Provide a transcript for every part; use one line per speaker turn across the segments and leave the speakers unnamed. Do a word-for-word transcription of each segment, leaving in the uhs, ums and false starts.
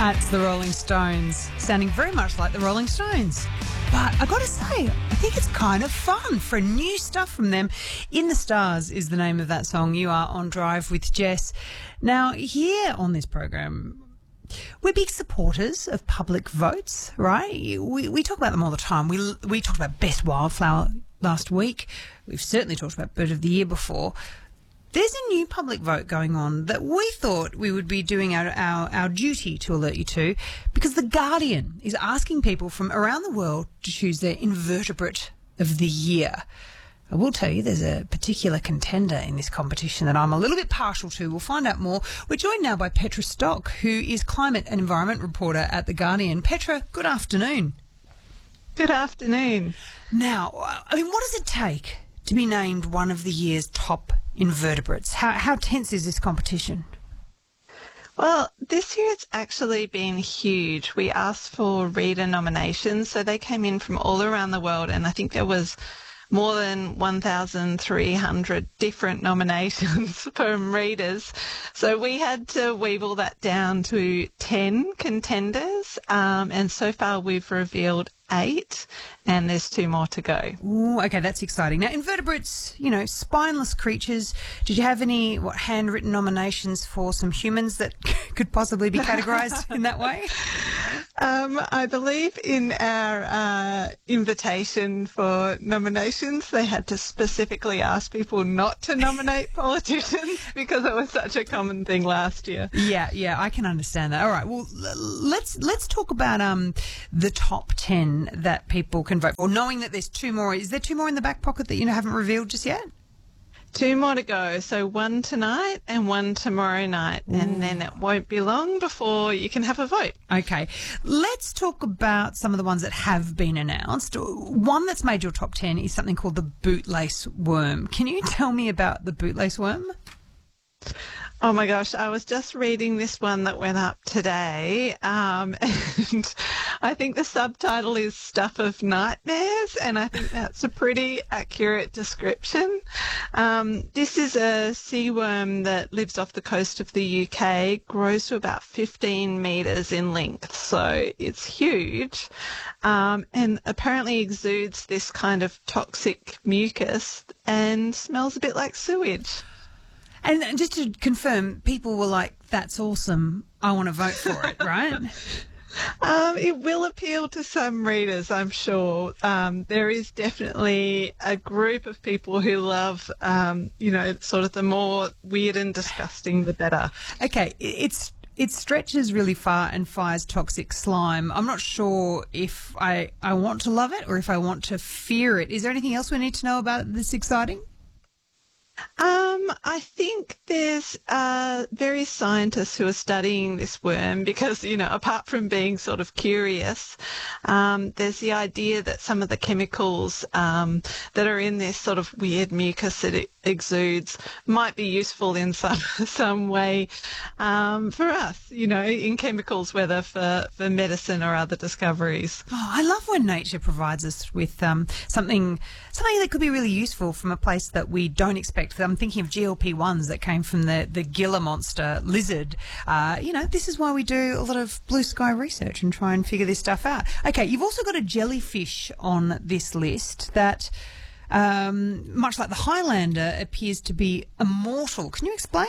That's the Rolling Stones, sounding very much like the Rolling Stones. But I got to say, I think it's kind of fun for new stuff from them. In the Stars is the name of that song. You are on Drive with Jess. Now, here on this program, we're big supporters of public votes, right? We we talk about them all the time. We we talked about Best Wildflower last week. We've certainly talked about Bird of the Year before. There's a new public vote going on that we thought we would be doing our, our, our duty to alert you to, because The Guardian is asking people from around the world to choose their invertebrate of the year. I will tell you there's a particular contender in this competition that I'm a little bit partial to. We'll find out more. We're joined now by Petra Stock, who is climate and environment reporter at The Guardian. Petra, good afternoon.
Good afternoon.
Now, I mean, what does it take to be named one of the year's top invertebrates? How, how tense is this competition?
Well, this year it's actually been huge. We asked for reader nominations, so they came in from all around the world, and I think there was more than one thousand three hundred different nominations from readers. So we had to weevil that down to ten contenders, um, and so far we've revealed eight, and there's two more to go.
Ooh, okay, that's exciting. Now, invertebrates, you know, spineless creatures. Did you have any what handwritten nominations for some humans that could possibly be categorised in that way?
Um, I believe in our uh, invitation for nominations, they had to specifically ask people not to nominate politicians because it was such a common thing last year.
Yeah, yeah, I can understand that. All right, well, let's let's talk about um the top ten that people can vote for. Knowing that there's two more, is there two more in the back pocket that you haven't revealed just yet?
Two more to go. So one tonight and one tomorrow night. Ooh. And then it won't be long before you can have a vote.
Okay. Let's talk about some of the ones that have been announced. One that's made your top ten is something called the bootlace worm. Can you tell me about the bootlace worm?
Oh my gosh, I was just reading this one that went up today, um, and I think the subtitle is Stuff of Nightmares, and I think that's a pretty accurate description. Um, this is a sea worm that lives off the coast of the U K, grows to about fifteen metres in length, so it's huge, um, and apparently exudes this kind of toxic mucus and smells a bit like sewage.
And just to confirm, people were like, that's awesome, I want to vote for it, right?
Um, it will appeal to some readers, I'm sure. Um, there is definitely a group of people who love, um, you know, sort of the more weird and disgusting, the better.
Okay, it's it stretches really far and fires toxic slime. I'm not sure if I, I want to love it or if I want to fear it. Is there anything else we need to know about it that's exciting?
Um, I think there's uh, various scientists who are studying this worm because, you know, apart from being sort of curious, um, there's the idea that some of the chemicals um, that are in this sort of weird mucus that it exudes might be useful in some some way um, for us, you know, in chemicals, whether for, for medicine or other discoveries.
Oh, I love when nature provides us with um, something something that could be really useful from a place that we don't expect. I'm thinking of G L P ones that came from the, the Gila monster lizard. Uh, you know, this is why we do a lot of blue sky research and try and figure this stuff out. Okay, you've also got a jellyfish on this list that, um, much like the Highlander, appears to be immortal. Can you explain?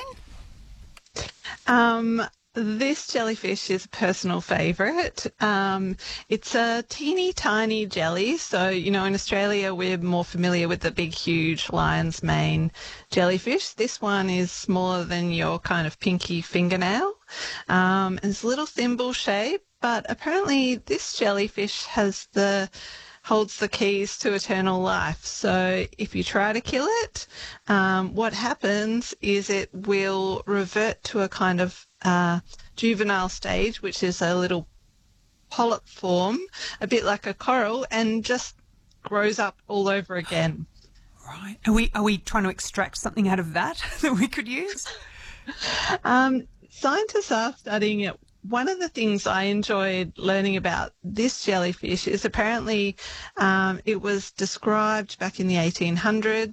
Um... This jellyfish is a personal favourite. Um, it's a teeny tiny jelly. So, you know, in Australia, we're more familiar with the big, huge lion's mane jellyfish. This one is smaller than your kind of pinky fingernail. Um, and it's a little thimble shape, but apparently this jellyfish has the holds the keys to eternal life. So if you try to kill it, um, what happens is it will revert to a kind of uh, juvenile stage, which is a little polyp form, a bit like a coral, and just grows up all over again.
Right. Are we, are we trying to extract something out of that that we could use?
Um, scientists are studying it. One of the things I enjoyed learning about this jellyfish is apparently um, it was described back in the eighteen hundreds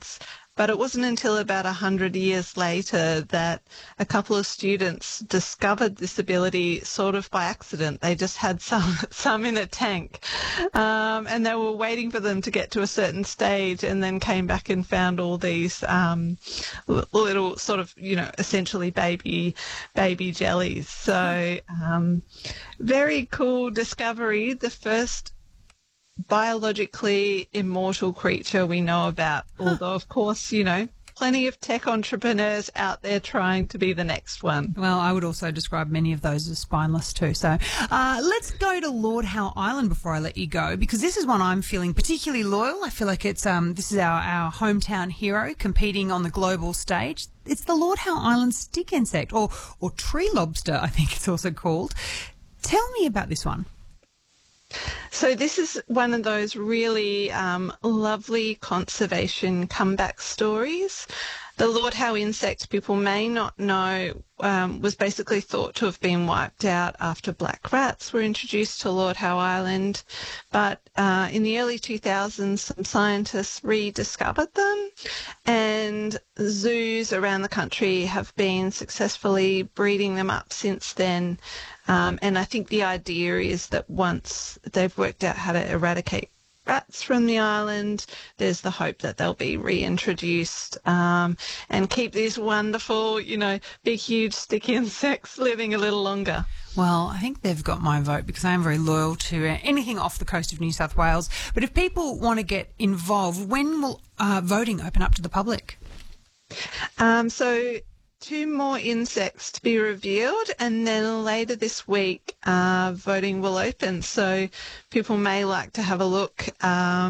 But it wasn't until about one hundred years later that a couple of students discovered this ability sort of by accident. They just had some, some in a tank, um, and they were waiting for them to get to a certain stage, and then came back and found all these um, little sort of, you know, essentially baby, baby jellies. So um, very cool discovery. The first biologically immortal creature we know about, although of course, you know, plenty of tech entrepreneurs out there trying to be the next one.
Well, I would also describe many of those as spineless too. So uh, let's go to Lord Howe Island before I let you go, because this is one I'm feeling particularly loyal. I feel like it's um, this is our, our hometown hero competing on the global stage. It's the Lord Howe Island stick insect, or, or tree lobster, I think it's also called. Tell me about this one.
So this is one of those really um, lovely conservation comeback stories. The Lord Howe insect, people may not know, um, was basically thought to have been wiped out after black rats were introduced to Lord Howe Island. But uh, in the early two thousands, some scientists rediscovered them, and zoos around the country have been successfully breeding them up since then. Um, and I think the idea is that once they've worked out how to eradicate rats from the island, there's the hope that they'll be reintroduced um, and keep these wonderful, you know, big, huge stick insects living a little longer.
Well, I think they've got my vote, because I am very loyal to uh, anything off the coast of New South Wales. But if people want to get involved, when will uh, voting open up to the public?
Um, so two more insects to be revealed, and then later this week uh, voting will open. So people may like to have a look. Um,